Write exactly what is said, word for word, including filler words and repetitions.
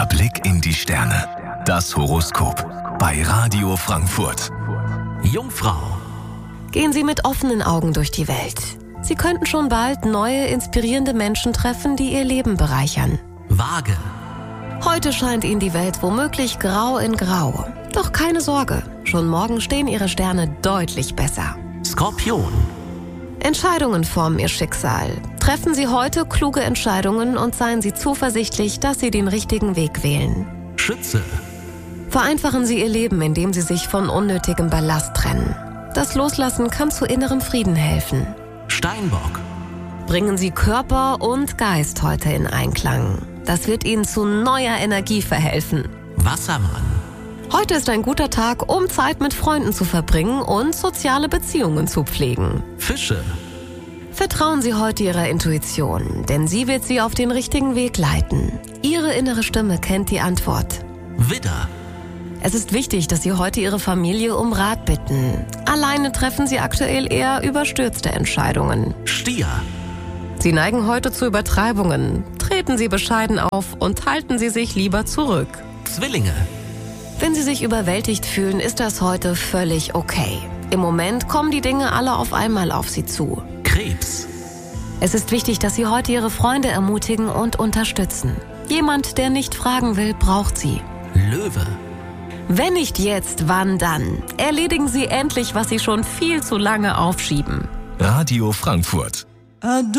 Der Blick in die Sterne. Das Horoskop bei Radio Frankfurt. Jungfrau. Gehen Sie mit offenen Augen durch die Welt. Sie könnten schon bald neue, inspirierende Menschen treffen, die Ihr Leben bereichern. Waage. Heute scheint Ihnen die Welt womöglich grau in grau. Doch keine Sorge, schon morgen stehen Ihre Sterne deutlich besser. Skorpion. Entscheidungen formen Ihr Schicksal. Treffen Sie heute kluge Entscheidungen und seien Sie zuversichtlich, dass Sie den richtigen Weg wählen. Schütze. Vereinfachen Sie Ihr Leben, indem Sie sich von unnötigem Ballast trennen. Das Loslassen kann zu innerem Frieden helfen. Steinbock. Bringen Sie Körper und Geist heute in Einklang. Das wird Ihnen zu neuer Energie verhelfen. Wassermann. Heute ist ein guter Tag, um Zeit mit Freunden zu verbringen und soziale Beziehungen zu pflegen. Fische. Vertrauen Sie heute Ihrer Intuition, denn sie wird Sie auf den richtigen Weg leiten. Ihre innere Stimme kennt die Antwort. Widder. Es ist wichtig, dass Sie heute Ihre Familie um Rat bitten. Alleine treffen Sie aktuell eher überstürzte Entscheidungen. Stier. Sie neigen heute zu Übertreibungen. Treten Sie bescheiden auf und halten Sie sich lieber zurück. Zwillinge. Wenn Sie sich überwältigt fühlen, ist das heute völlig okay. Im Moment kommen die Dinge alle auf einmal auf Sie zu. Krebs. Es ist wichtig, dass Sie heute Ihre Freunde ermutigen und unterstützen. Jemand, der nicht fragen will, braucht Sie. Löwe. Wenn nicht jetzt, wann dann? Erledigen Sie endlich, was Sie schon viel zu lange aufschieben. Radio Frankfurt.